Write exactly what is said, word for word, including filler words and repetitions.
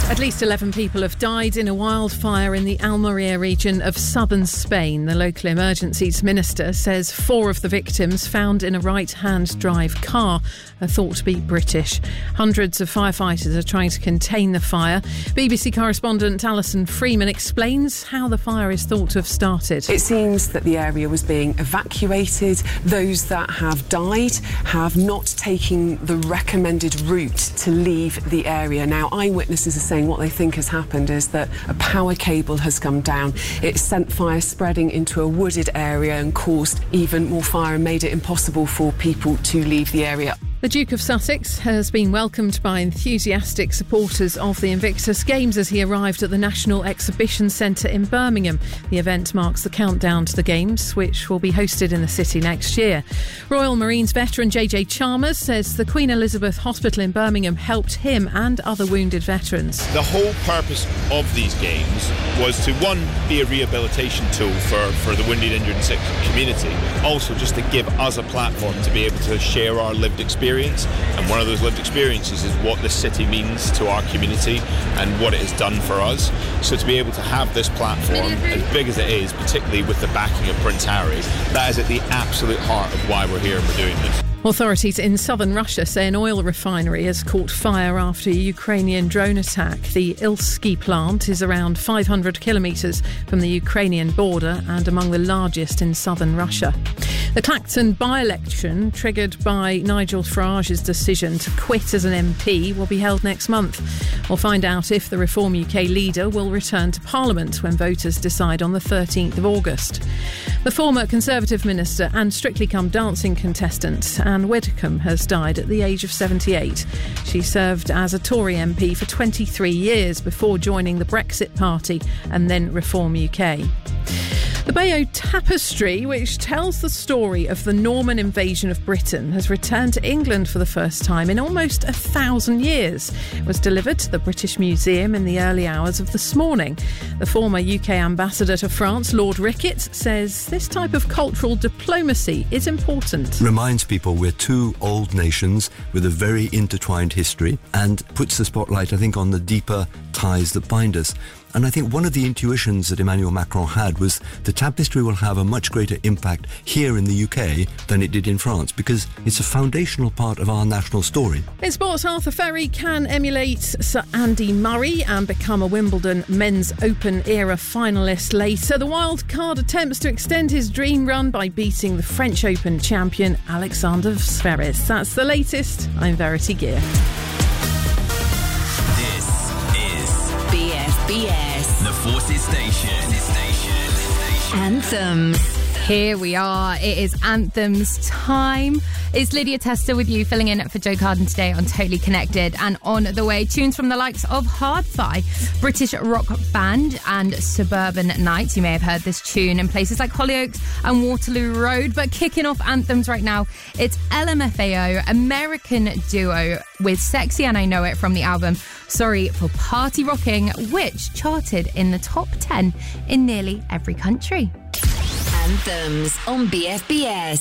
At least eleven people have died in a wildfire in the Almeria region of southern Spain. The local emergencies minister says four of the victims, found in a right-hand drive car, are thought to be British. Hundreds of firefighters are trying to contain the fire. B B C correspondent Alison Freeman explains how the fire is thought to have started. It seems that the area was being evacuated. Those that have died have not taken the recommended route to leave the area. Now, eyewitnesses are saying what they think has happened is that a power cable has come down. It sent fire spreading into a wooded area and caused even more fire and made it impossible for people to leave the area. The Duke of Sussex has been welcomed by enthusiastic supporters of the Invictus Games as he arrived at the National Exhibition Centre in Birmingham. The event marks the countdown to the Games, which will be hosted in the city next year. Royal Marines veteran J J Chalmers says the Queen Elizabeth Hospital in Birmingham helped him and other wounded veterans. The whole purpose of these Games was to, one, be a rehabilitation tool for, for the wounded, injured and sick community, also just to give us a platform to be able to share our lived experience. And one of those lived experiences is what this city means to our community and what it has done for us. So to be able to have this platform, as big as it is, particularly with the backing of Prince Harry, that is at the absolute heart of why we're here and we're doing this. Authorities in southern Russia say an oil refinery has caught fire after a Ukrainian drone attack. The Ilsky plant is around five hundred kilometres from the Ukrainian border and among the largest in southern Russia. The Clacton by-election, triggered by Nigel Farage's decision to quit as an M P, will be held next month. We'll find out if the Reform U K leader will return to Parliament when voters decide on the thirteenth of August. The former Conservative minister and Strictly Come Dancing contestant Anne Widdecombe has died at the age of seventy-eight. She served as a Tory M P for twenty-three years before joining the Brexit Party and then Reform U K. The Bayeux Tapestry, which tells the story of the Norman invasion of Britain, has returned to England for the first time in almost a thousand years. It was delivered to the British Museum in the early hours of this morning. The former U K ambassador to France, Lord Ricketts, says this type of cultural diplomacy is important. Reminds people we're two old nations with a very intertwined history and puts the spotlight, I think, on the deeper ties that bind us. And I think one of the intuitions that Emmanuel Macron had was the tapestry will have a much greater impact here in the U K than it did in France because it's a foundational part of our national story. In sports, Arthur Ferry can emulate Sir Andy Murray and become a Wimbledon Men's Open era finalist later. The wild card attempts to extend his dream run by beating the French Open champion Alexander Zverev. That's the latest. I'm Verity Gear. B F B S, the Forces Station. Station. Anthems. Here we are. It is Anthems time. It's Lydia Tester with you, filling in for Joe Carden today on Totally Connected. And on the way, tunes from the likes of Hard Thigh, British rock band, and Suburban Nights. You may have heard this tune in places like Hollyoaks and Waterloo Road. But kicking off Anthems right now, it's L M F A O, American duo with Sexy and I Know It from the album Sorry for Party Rocking, which charted in the top ten in nearly every country. Anthems on B F B S.